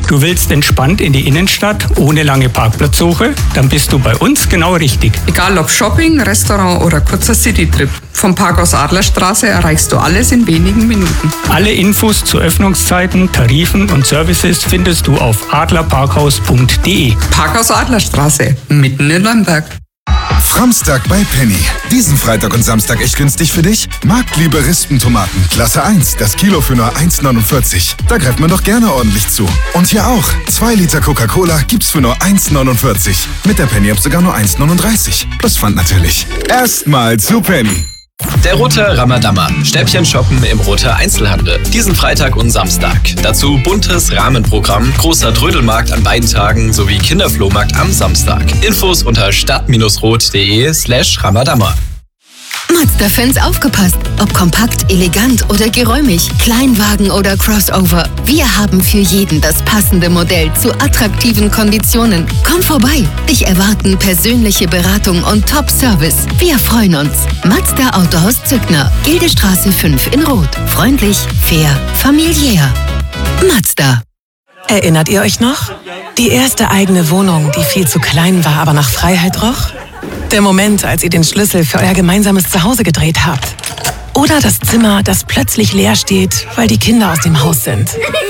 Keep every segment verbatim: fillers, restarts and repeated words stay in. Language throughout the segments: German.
Du willst entspannt in die Innenstadt ohne lange Parkplatzsuche? Dann bist du bei uns genau richtig. Egal ob Shopping, Restaurant oder kurzer Citytrip. Vom Parkhaus Adlerstraße erreichst du alles in wenigen Minuten. Alle Infos zu Öffnungszeiten, Tarifen und Services findest du auf adlerparkhaus punkt de. Parkhaus Adlerstraße, mitten in Nürnberg. Framstag bei Penny. Diesen Freitag und Samstag echt günstig für dich? Marktliebe Rispentomaten, Klasse eins, das Kilo für nur eins neunundvierzig. Da greift man doch gerne ordentlich zu. Und hier auch, zwei Liter Coca-Cola gibt's für nur eins neunundvierzig. Mit der Penny-App sogar nur eins neununddreißig. Plus Pfand natürlich. Erstmal zu Penny. Der Rote Ramadama. Stäbchen shoppen im Rote Einzelhandel. Diesen Freitag und Samstag. Dazu buntes Rahmenprogramm, großer Trödelmarkt an beiden Tagen sowie Kinderflohmarkt am Samstag. Infos unter stadt-rot.de slash Ramadama. Mazda-Fans aufgepasst! Ob kompakt, elegant oder geräumig, Kleinwagen oder Crossover. Wir haben für jeden das passende Modell zu attraktiven Konditionen. Komm vorbei! Dich erwarten persönliche Beratung und Top-Service. Wir freuen uns. Mazda Autohaus Zückner. Gildestraße fünf in Rot. Freundlich, fair, familiär. Mazda. Erinnert ihr euch noch? Die erste eigene Wohnung, die viel zu klein war, aber nach Freiheit roch? Der Moment, als ihr den Schlüssel für euer gemeinsames Zuhause gedreht habt. Oder das Zimmer, das plötzlich leer steht, weil die Kinder aus dem Haus sind.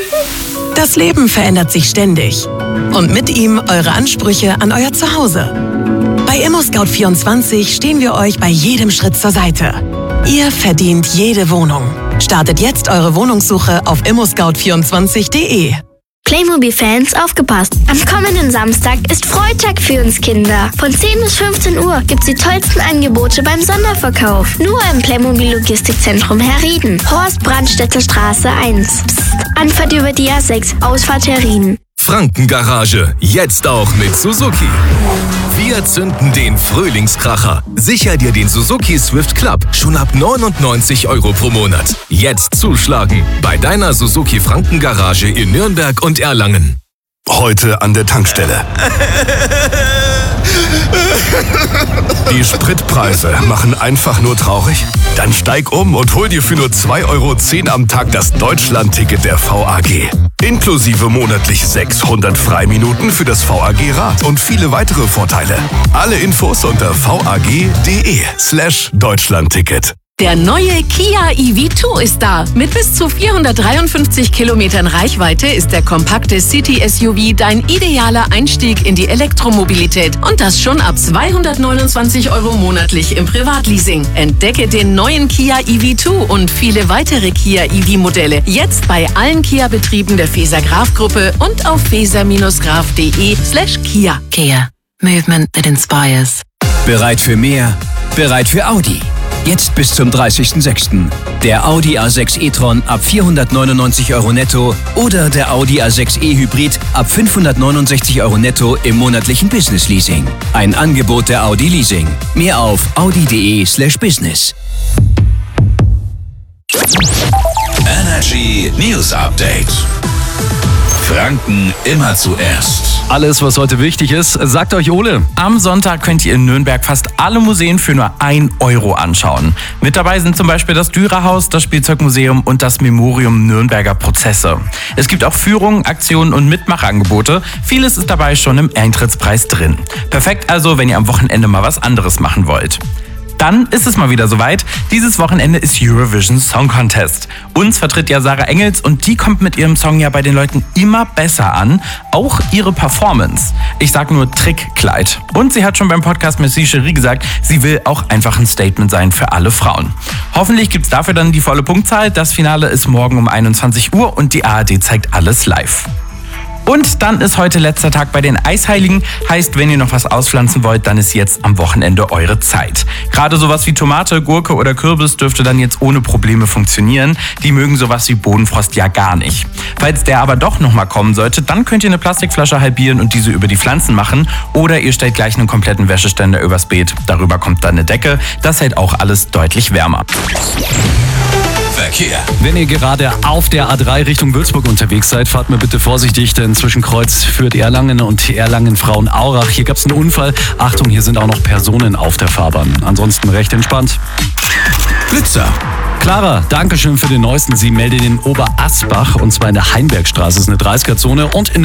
Das Leben verändert sich ständig. Und mit ihm eure Ansprüche an euer Zuhause. Bei ImmoScout vierundzwanzig stehen wir euch bei jedem Schritt zur Seite. Ihr verdient jede Wohnung. Startet jetzt eure Wohnungssuche auf immo scout vierundzwanzig punkt de. Playmobil-Fans, aufgepasst! Am kommenden Samstag ist Freitag für uns Kinder. Von zehn bis fünfzehn Uhr gibt's die tollsten Angebote beim Sonderverkauf. Nur im Playmobil-Logistikzentrum Herrieden. Horst Brandstätter Straße eins. Psst. Anfahrt über die A sechs, Ausfahrt Herrieden. Frankengarage, jetzt auch mit Suzuki. Wir zünden den Frühlingskracher. Sicher dir den Suzuki Swift Club schon ab neunundneunzig Euro pro Monat. Jetzt zuschlagen bei deiner Suzuki Frankengarage in Nürnberg und Erlangen. Heute an der Tankstelle. Die Spritpreise machen einfach nur traurig? Dann steig um und hol dir für nur zwei Euro zehn am Tag das Deutschland-Ticket der V A G. Inklusive monatlich sechshundert Freiminuten für das V A G-Rad und viele weitere Vorteile. Alle Infos unter vag.de slash Deutschland-Ticket. Der neue Kia E V zwei ist da. Mit bis zu vierhundertdreiundfünfzig Kilometern Reichweite ist der kompakte City-S U V dein idealer Einstieg in die Elektromobilität. Und das schon ab zweihundertneunundzwanzig Euro monatlich im Privatleasing. Entdecke den neuen Kia E V zwei und viele weitere Kia E V-Modelle jetzt bei allen Kia-Betrieben der Feser-Graf-Gruppe und auf feser-graf.de slash Kia. Kia. Movement that inspires. Bereit für mehr? Bereit für Audi. Jetzt bis zum dreißigsten sechsten Der Audi A sechs e-tron ab vierhundertneunundneunzig Euro netto oder der Audi A sechs e Hybrid ab fünfhundertneunundsechzig Euro netto im monatlichen Business Leasing. Ein Angebot der Audi Leasing. Mehr auf audi.de slash business. Energy News Update. Franken immer zuerst. Alles, was heute wichtig ist, sagt euch Ole. Am Sonntag könnt ihr in Nürnberg fast alle Museen für nur ein Euro anschauen. Mit dabei sind zum Beispiel das Dürerhaus, das Spielzeugmuseum und das Memorium Nürnberger Prozesse. Es gibt auch Führungen, Aktionen und Mitmachangebote. Vieles ist dabei schon im Eintrittspreis drin. Perfekt also, wenn ihr am Wochenende mal was anderes machen wollt. Dann ist es mal wieder soweit. Dieses Wochenende ist Eurovision Song Contest. Uns vertritt ja Sarah Engels und die kommt mit ihrem Song ja bei den Leuten immer besser an. Auch ihre Performance. Ich sag nur Trickkleid. Und sie hat schon beim Podcast Merci Cherie gesagt, sie will auch einfach ein Statement sein für alle Frauen. Hoffentlich gibt's dafür dann die volle Punktzahl. Das Finale ist morgen um einundzwanzig Uhr und die A R D zeigt alles live. Und dann ist heute letzter Tag bei den Eisheiligen. Heißt, wenn ihr noch was auspflanzen wollt, dann ist jetzt am Wochenende eure Zeit. Gerade sowas wie Tomate, Gurke oder Kürbis dürfte dann jetzt ohne Probleme funktionieren. Die mögen sowas wie Bodenfrost ja gar nicht. Falls der aber doch nochmal kommen sollte, dann könnt ihr eine Plastikflasche halbieren und diese über die Pflanzen machen. Oder ihr stellt gleich einen kompletten Wäscheständer übers Beet. Darüber kommt dann eine Decke. Das hält auch alles deutlich wärmer. Verkehr. Wenn ihr gerade auf der A drei Richtung Würzburg unterwegs seid, fahrt mir bitte vorsichtig, denn zwischen Kreuz führt Erlangen und Erlangen-Frauenaurach. Hier gab es einen Unfall. Achtung, hier sind auch noch Personen auf der Fahrbahn. Ansonsten recht entspannt. Blitzer. Clara, Dankeschön für den neuesten. Sie meldet in Oberasbach und zwar in der Heimbergstraße. Das ist eine dreißiger Zone und in